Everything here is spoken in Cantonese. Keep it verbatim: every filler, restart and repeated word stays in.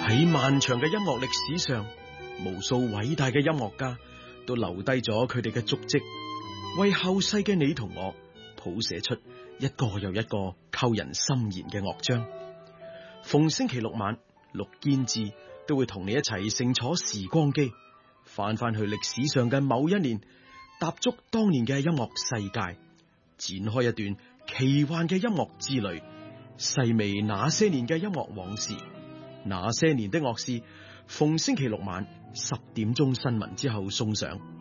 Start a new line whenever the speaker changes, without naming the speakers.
喺漫長嘅音樂歷史上，無數偉大嘅音樂家都留低咗佢哋嘅足跡，為後世嘅你同我譜寫出一個又一個扣人心弦嘅樂章。逢星期六晚，陸堅志都會同你一齊乘坐時光機，翻翻去歷史上嘅某一年，踏足當年嘅音樂世界，展開一段奇幻嘅音樂之旅，細味那些年嘅音樂往事。那些年的樂事，逢星期六晚十點鐘新聞之後送上。